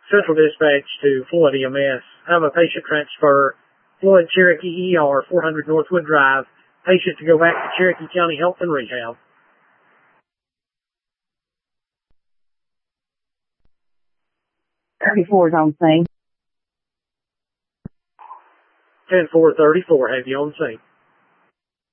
Central Dispatch to Flood EMS. I have a patient transfer, Flood Cherokee ER, 400 Northwood Drive. Patient to go back to Cherokee County Health and Rehab. 34 is on scene. 10-4-34, have you on scene.